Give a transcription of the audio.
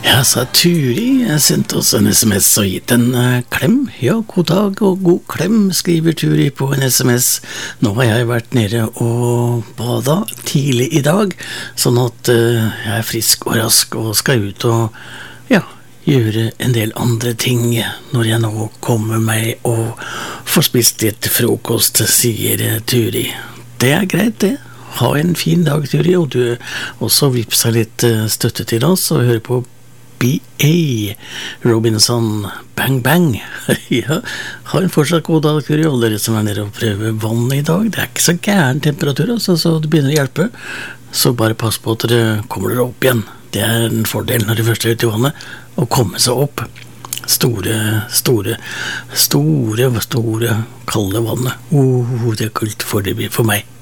Ja, sa Turi, jeg sendte oss en sms og gitt en klem. Ja, god dag og god klem, skriver Turi på en sms. Nå har jeg vært nede og bada tidlig i dag, sånn at jeg er frisk og rask og skal ut og, ja, gjøre en del andre ting når jeg nå kommer meg og får spist litt frokost, sier Turi. Det er greit det. Ha en fin dag, Turi, og du også vipsa litt støtte til oss og hører på B.A. Robinson Bang Bang. Ja, ha en fortsatt god dag, Turi, og dere som er nede og prøver vann i dag. Det er ikke så gæren temperatur, altså, så det begynner å hjelpe. Så bare pass på at dere kommer dere opp igjen. Det er en fordel når dere først er ute i vannet, å komme seg opp. Store kalde vannet. Det er kult for meg.